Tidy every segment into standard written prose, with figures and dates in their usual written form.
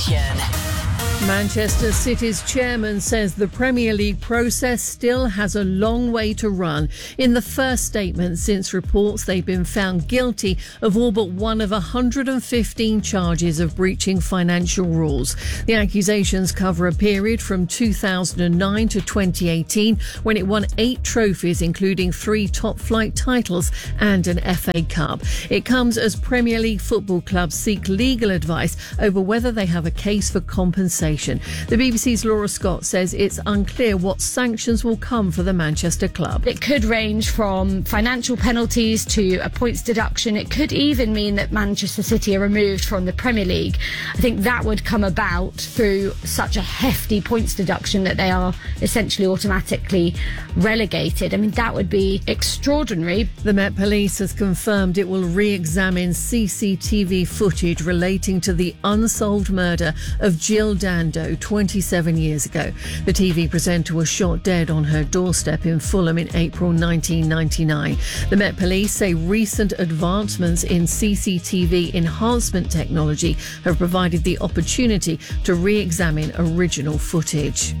Manchester City's chairman says the Premier League process still has a long way to run. In the first statement since reports they've been found guilty of all but one of 115 charges of breaching financial rules. The accusations cover a period from 2009 to 2018 when it won 8 trophies, including 3 top-flight titles and an FA Cup. It comes as Premier League football clubs seek legal advice over whether they have a case for compensation. The BBC's Laura Scott says it's unclear what sanctions will come for the Manchester club. It could range from financial penalties to a points deduction. It could even mean that Manchester City are removed from the Premier League. I think that would come about through such a hefty points deduction that they are essentially automatically relegated. I mean, that would be extraordinary. The Met Police has confirmed it will re-examine CCTV footage relating to the unsolved murder of Jill Dando 27 years ago. The TV presenter was shot dead on her doorstep in Fulham in April 1999. The Met Police say recent advancements in CCTV enhancement technology have provided the opportunity to re-examine original footage.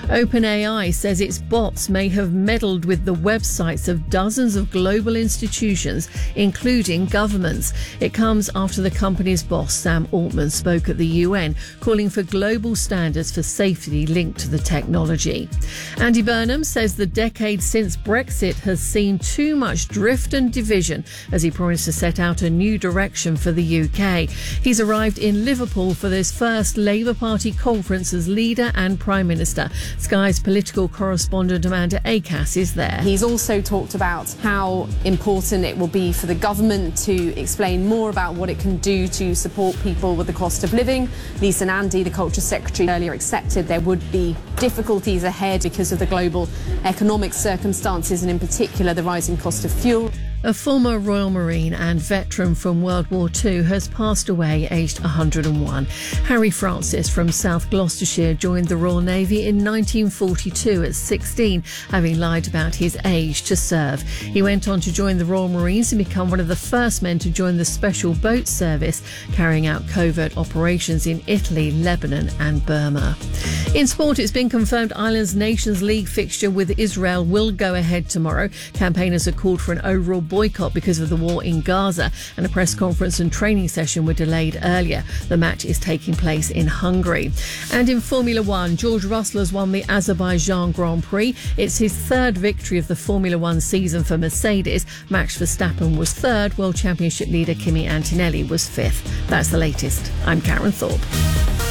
OpenAI says its bots may have meddled with the websites of dozens of global institutions, including governments. It comes after the company's boss, Sam Altman, spoke at the UN, calling for global standards for safety linked to the technology. Andy Burnham says the decade since Brexit has seen too much drift and division as he promised to set out a new direction for the UK. He's arrived in Liverpool for this first Labour Party conference as leader and Prime Minister. Sky's political correspondent Amanda Acass is there. He's also talked about how important it will be for the government to explain more about what it can do to support people with the cost of living. Lisa Nandy, the Culture Secretary, earlier accepted there would be difficulties ahead because of the global economic circumstances and in particular the rising cost of fuel. A former Royal Marine and veteran from World War II has passed away aged 101. Harry Francis from South Gloucestershire joined the Royal Navy in 1942 at 16, having lied about his age to serve. He went on to join the Royal Marines and become one of the first men to join the Special Boat Service, carrying out covert operations in Italy, Lebanon and Burma. In sport, it's been confirmed Ireland's Nations League fixture with Israel will go ahead tomorrow. Campaigners have called for an overall boycott because of the war in Gaza, and a press conference and training session were delayed earlier. The match is taking place in Hungary. And in Formula One, George Russell has won the Azerbaijan Grand Prix. It's his third victory of the Formula One season for Mercedes. Max Verstappen was third. World Championship leader Kimi Antonelli was fifth. That's the latest. I'm Karen Thorpe.